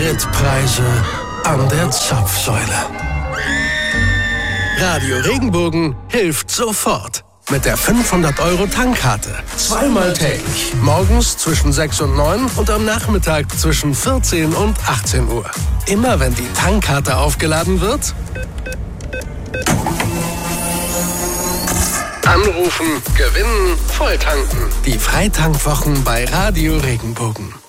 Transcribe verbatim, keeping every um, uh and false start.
Spritpreise an der Zapfsäule. Radio Regenbogen hilft sofort. Mit der fünfhundert Euro Tankkarte. Zweimal täglich. Morgens zwischen sechs und neun und am Nachmittag zwischen vierzehn und achtzehn Uhr. Immer wenn die Tankkarte aufgeladen wird, anrufen, gewinnen, volltanken. Die Freitankwwochen bei Radio Regenbogen.